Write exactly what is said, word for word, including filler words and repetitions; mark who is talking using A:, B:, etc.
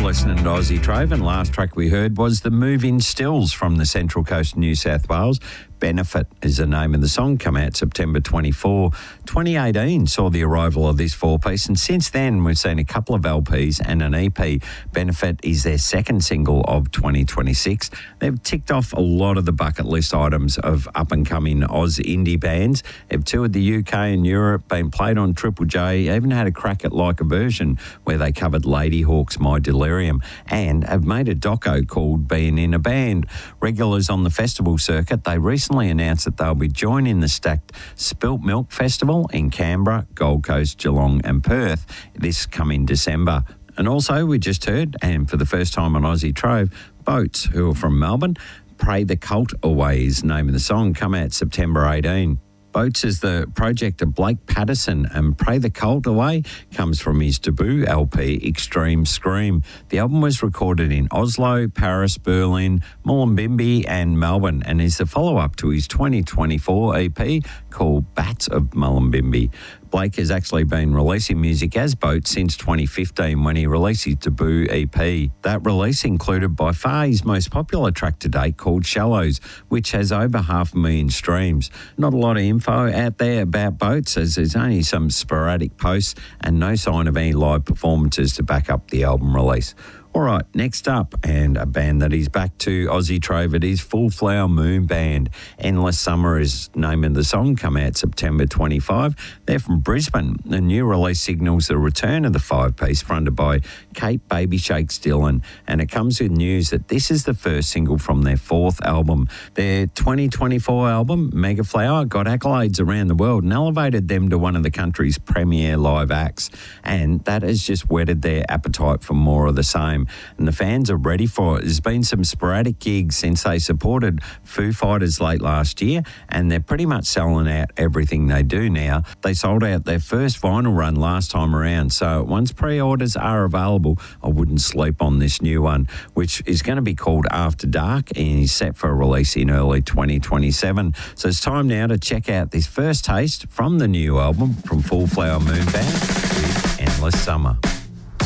A: listening to Aussie Trove, and last track we heard was The Move-In Stills from the Central Coast of New South Wales. Benefit is the name of the song, come out September twenty-fourth. twenty eighteen saw the arrival of this four-piece, and since then we've seen a couple of L Ps and an E P. Benefit is their second single of twenty twenty-six. They've ticked off a lot of the bucket list items of up-and-coming Oz indie bands. They've toured the U K and Europe, been played on Triple J, even had a crack at Like a Version where they covered Ladyhawke's My Delirium, and have made a doco called Being in a Band. Regulars on the festival circuit, they recently announced that they'll be joining the stacked Spilt Milk Festival in Canberra, Gold Coast, Geelong and Perth this coming December. And also we just heard, and for the first time on Aussie Trove, Boats, who are from Melbourne. Pray the Cult Away is the name of the song, come out September eighteenth. Boats is the project of Blake Patterson, and Pray the Cult Away comes from his debut L P, Extreme Scream. The album was recorded in Oslo, Paris, Berlin, Mullumbimby and Melbourne, and is the follow-up to his twenty twenty-four E P called Bats of Mullumbimby. Blake has actually been releasing music as Boat since twenty fifteen when he released his debut E P. That release included by far his most popular track to date called Shallows, which has over half a million streams. Not a lot of info out there about Boats, as there's only some sporadic posts and no sign of any live performances to back up the album release. All right, next up, and a band that is back to Aussie Trove, it is Full Flower Moon Band. Endless Summer is the name of the song, come out September twenty-fifth. They're from Brisbane. The new release signals the return of the five-piece fronted by Kate Baby Shakes Dillon, and it comes with news that this is the first single from their fourth album. Their twenty twenty-four album, Mega Flower, got accolades around the world and elevated them to one of the country's premier live acts, and that has just whetted their appetite for more of the same. And the fans are ready for it. There's been some sporadic gigs since they supported Foo Fighters late last year, and they're pretty much selling out everything they do now. They sold out their first vinyl run last time around, so once pre-orders are available, I wouldn't sleep on this new one, which is going to be called After Dark and is set for release in early twenty twenty-seven. So it's time now to check out this first taste from the new album from Full Flower Moon Band with Endless Summer.